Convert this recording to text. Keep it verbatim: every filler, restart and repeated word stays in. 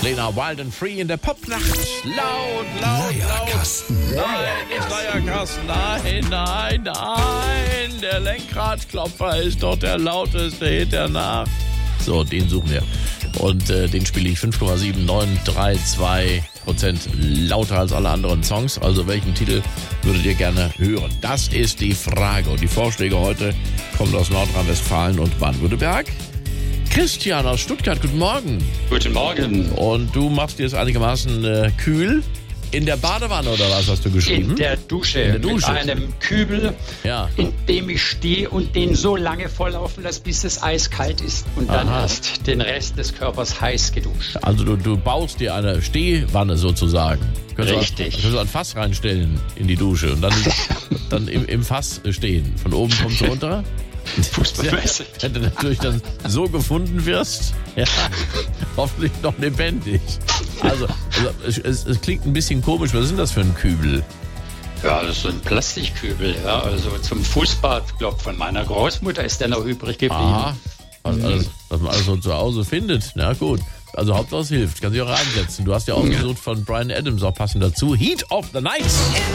Lena Wild and Free in der Popnacht. Laut, laut, Leierkasten. laut. Nein, nicht Leierkasten. Nein, nein, nein. Der Lenkradklopfer ist doch der lauteste Hit der Nacht. So, den suchen wir. Und äh, den spiele ich fünf Komma sieben neun drei zwei Prozent lauter als alle anderen Songs. Also welchen Titel würdet ihr gerne hören? Das ist die Frage. Und die Vorschläge heute kommen aus Nordrhein-Westfalen und Baden-Württemberg. Christian aus Stuttgart, guten Morgen. Guten Morgen. Und du machst dir es einigermaßen äh, kühl. In der Badewanne oder was hast du geschrieben? In der Dusche. In der Dusche. Mit einem Kübel, Ja. in dem ich stehe und den so lange volllaufen lasse, bis es eiskalt ist. Und dann Aha. erst den Rest des Körpers heiß geduscht. Also du, du baust dir eine Stehwanne sozusagen. Könntest Richtig. Du, könntest du ein Fass reinstellen in die Dusche und dann, dann im, im Fass stehen. Von oben kommst du runter. Fußballmäßig. Wenn du natürlich dann so gefunden wirst, ja, hoffentlich noch lebendig. Also, also es, es, es klingt ein bisschen komisch. Was ist denn das für ein Kübel? Ja, das ist so ein Plastikkübel. Ja. Also zum Fußbad, glaube von meiner Großmutter ist der noch übrig geblieben. Aha. Was, alles, was man alles so zu Hause findet. Na gut. Also Hauptsache es hilft. Kann sich auch reinsetzen. Du hast ja ausgesucht von Bryan Adams, auch passend dazu. Heat of the Night.